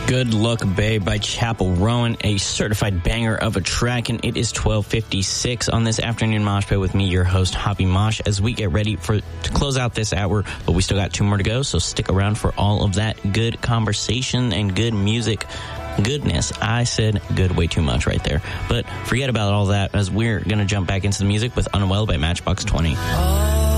Good Look Babe by Chapel Rowan, a certified banger of a track, and it is 12:56 on this afternoon Mosh Pit with me, your host, Hoppy Mosh, as we get ready to close out this hour, but we still got 2 more to go, so stick around for all of that good conversation and good music goodness. I said good way too much right there, but forget about all that, as we're going to jump back into the music with Unwell by Matchbox 20.